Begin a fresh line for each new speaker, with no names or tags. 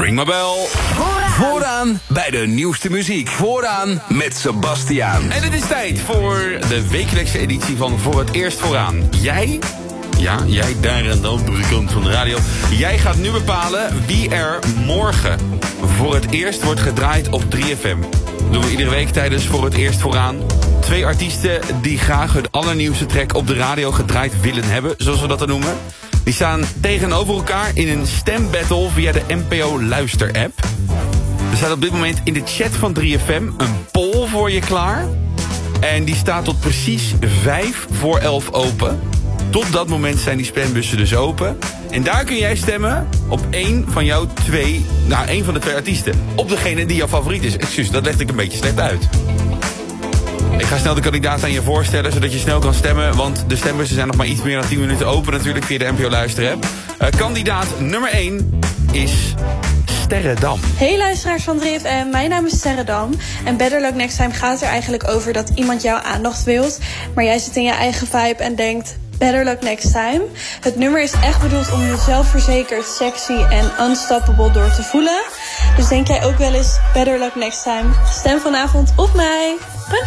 Ring my bell. Vooraan bij de nieuwste muziek. Vooraan met Sebastiaan.
En het is tijd voor de wekelijkse editie van Voor het Eerst Vooraan. Jij daar aan de andere kant van de radio. Jij gaat nu bepalen wie er morgen voor het eerst wordt gedraaid op 3FM. Dat doen we iedere week tijdens Voor het Eerst Vooraan. 2 artiesten die graag het allernieuwste track op de radio gedraaid willen hebben, zoals we dat dan noemen. Die staan tegenover elkaar in een stembattle via de NPO Luister-app. Er staat op dit moment in de chat van 3FM een poll voor je klaar. En die staat tot precies 11:05 open. Tot dat moment zijn die stembussen dus open. En daar kun jij stemmen op één van de 2 artiesten. Op degene die jouw favoriet is. Excuus, dat legde ik een beetje slecht uit. Ik ga snel de kandidaat aan je voorstellen, zodat je snel kan stemmen. Want de stembussen zijn nog maar iets meer dan 10 minuten open natuurlijk via de NPO Luister-app. Kandidaat nummer 1 is Sterredam.
Hey luisteraars van 3FM, mijn naam is Sterredam. En Better Luck Next Time gaat er eigenlijk over dat iemand jouw aandacht wilt. Maar jij zit in je eigen vibe en denkt, Better Luck Next Time. Het nummer is echt bedoeld om je zelfverzekerd, sexy en unstoppable door te voelen. Dus denk jij ook wel eens, Better Luck Next Time? Stem vanavond op mij. Bedankt.